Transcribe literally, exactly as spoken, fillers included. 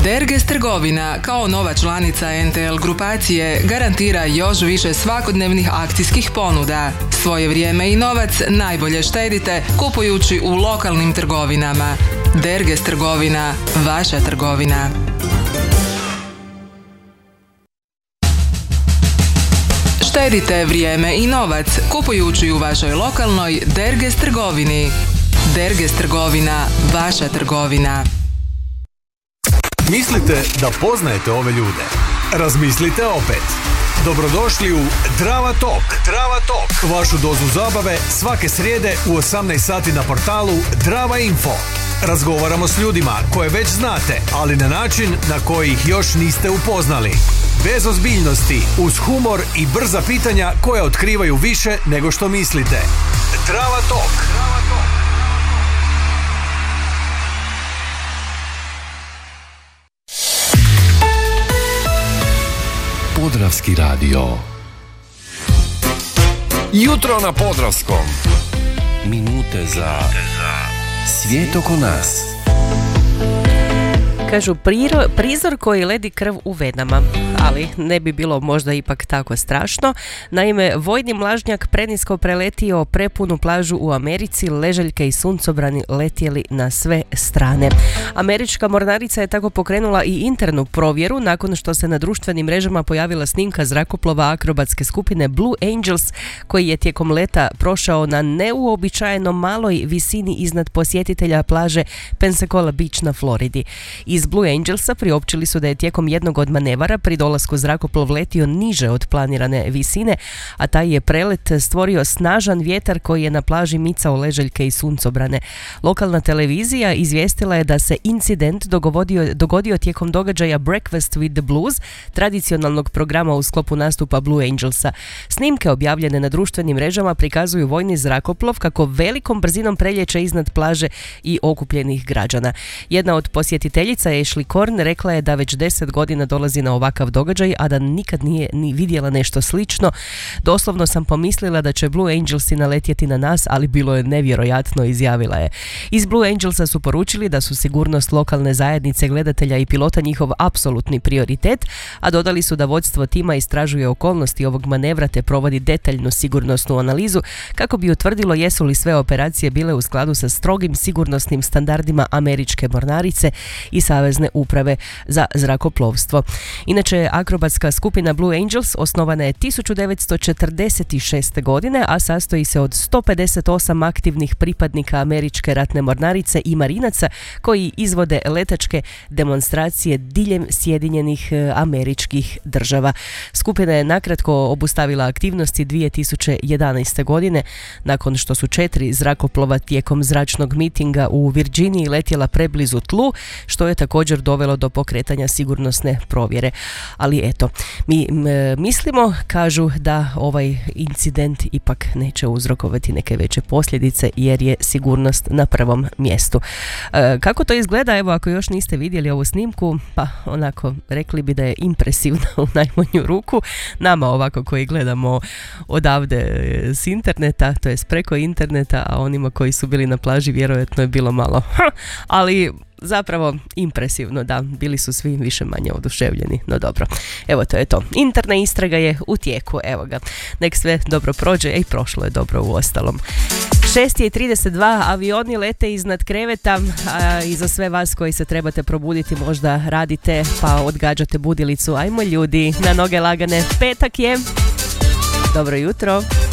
Derges trgovina kao nova članica en te el grupacije garantira još više svakodnevnih akcijskih ponuda. Svoje vrijeme i novac najbolje štedite kupujući u lokalnim trgovinama. Derges trgovina, vaša trgovina. Štedite vrijeme i novac kupujući u vašoj lokalnoj Derges trgovini. Derges trgovina, vaša trgovina. Mislite da poznajete ove ljude? Razmislite opet. Dobrodošli u Drava Talk. Drava Talk. Vašu dozu zabave svake srijede u osamnaest sati na portalu Drava Info. Razgovaramo s ljudima koje već znate, ali na način na koji ih još niste upoznali. Bez ozbiljnosti, uz humor i brza pitanja koja otkrivaju više nego što mislite. Drava Talk. Drava Talk. Podravski radio. Jutro na Podravskom. Minute za svijet oko nas. Kažu priro, prizor koji ledi krv u venama, ali ne bi bilo možda ipak tako strašno. Naime, vojni mlažnjak prenisko preletio prepunu plažu u Americi, ležaljke i suncobrani letjeli na sve strane. Američka mornarica je tako pokrenula i internu provjeru nakon što se na društvenim mrežama pojavila snimka zrakoplova akrobatske skupine Blue Angels koji je tijekom leta prošao na neuobičajeno maloj visini iznad posjetitelja plaže Pensacola Beach na Floridi. Iz Blue Angelsa priopćili su da je tijekom jednog od manevara pri dolasku zrakoplov letio niže od planirane visine, a taj je prelet stvorio snažan vjetar koji je na plaži micao ležaljke i suncobrane. Lokalna televizija izvijestila je da se incident dogodio, dogodio tijekom događaja Breakfast with the Blues, tradicionalnog programa u sklopu nastupa Blue Angelsa. Snimke objavljene na društvenim mrežama prikazuju vojni zrakoplov kako velikom brzinom prelječe iznad plaže i okupljenih građana. Jedna od posjetiteljica Ashley Korn rekla je da već deset godina dolazi na ovakav događaj, a da nikad nije ni vidjela nešto slično. Doslovno sam pomislila da će Blue Angelsi naletjeti na nas, ali bilo je nevjerojatno, izjavila je. Iz Blue Angelsa su poručili da su sigurnost lokalne zajednice, gledatelja i pilota njihov apsolutni prioritet, a dodali su da vodstvo tima istražuje okolnosti ovog manevra te provodi detaljnu sigurnosnu analizu kako bi utvrdilo jesu li sve operacije bile u skladu sa strogim sigurnosnim standardima američke mornarice i Savezne uprave za zrakoplovstvo. Inače, akrobatska skupina Blue Angels osnovana je tisuću devetsto četrdeset šeste. godine, a sastoji se od sto pedeset osam aktivnih pripadnika američke ratne mornarice i marinaca koji izvode letačke demonstracije diljem Sjedinjenih američkih država. Skupina je nakratko obustavila aktivnosti dvije tisuće jedanaeste. godine nakon što su četiri zrakoplova tijekom zračnog mitinga u Virginiji letjela preblizu tlu, što je također dovelo do pokretanja sigurnosne provjere. Ali eto, mi m, mislimo, kažu, da ovaj incident ipak neće uzrokovati neke veće posljedice jer je sigurnost na prvom mjestu. E, kako to izgleda, evo ako još niste vidjeli ovu snimku, pa onako rekli bi da je impresivna u najmanju ruku. Nama ovako koji gledamo odavde s interneta, to jest preko interneta, a onima koji su bili na plaži vjerojatno je bilo malo ha, ali zapravo impresivno, da, bili su svi više manje oduševljeni, no dobro. Evo, to je to. Interna istraga je u tijeku, evo ga. Nek sve dobro prođe, i prošlo je dobro u ostalom. šest je i trideset dva, avioni lete iznad kreveta, a i za sve vas koji se trebate probuditi, možda radite pa odgađate budilicu. Ajmo ljudi, na noge lagane, petak je. Dobro jutro.